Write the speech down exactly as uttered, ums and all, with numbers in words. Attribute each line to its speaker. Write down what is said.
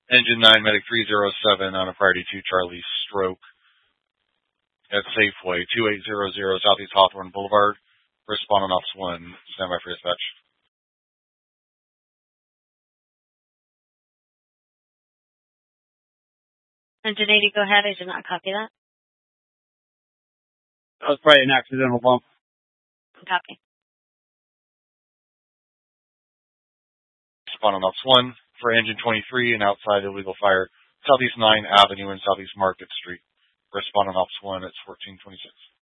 Speaker 1: Engine nine, Medic three zero seven on a priority two Charlie stroke at Safeway, two eight zero zero Southeast Hawthorne Boulevard. Respond on Ops one. Stand by for dispatch.
Speaker 2: Engine eighty, go ahead. I did not copy that.
Speaker 3: That was probably an accidental bump.
Speaker 2: Copy.
Speaker 1: Respond on Ops one for Engine twenty-three and outside illegal fire, Southeast ninth Avenue and Southeast Market Street. Respond on Ops one, it's fourteen twenty-six.